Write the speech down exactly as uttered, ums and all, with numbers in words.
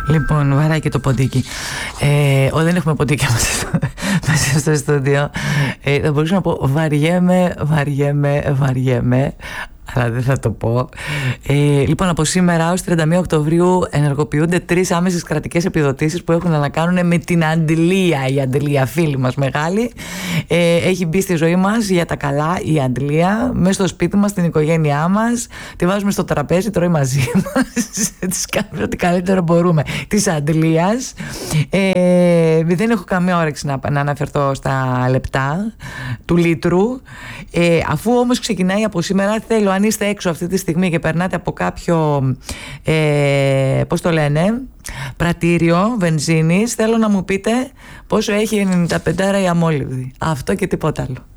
Λοιπόν, βαράει και το ποντίκι. Ε, ό, δεν έχουμε ποντίκια μέσα στο στούντιο. Ε, θα μπορούσα να πω βαριέμαι, βαριέμαι, βαριέμαι. Αλλά δεν θα το πω. Ε, λοιπόν, από σήμερα ως τριάντα μία Οκτωβρίου ενεργοποιούνται τρεις άμεσες κρατικές επιδοτήσεις που έχουν να κάνουν με την αντλία. Η αντλία, φίλη μας μεγάλη, ε, έχει μπει στη ζωή μας για τα καλά. Η αντλία, μέσα στο σπίτι μας, στην οικογένειά μας, τη βάζουμε στο τραπέζι, τρώει μαζί μας. Της κάνουμε ό,τι καλύτερο μπορούμε. Της αντλίας. Ε, δεν έχω καμία όρεξη να, να αναφερθώ στα λεπτά του λίτρου. Ε, αφού όμως ξεκινάει από σήμερα, θέλω, αν είστε έξω αυτή τη στιγμή και περνάτε από κάποιο, ε, πώς το λένε, πρατήριο βενζίνης, θέλω να μου πείτε πόσο έχει ενενήντα πέντε η αμόλυβδη. Αυτό και τίποτα άλλο.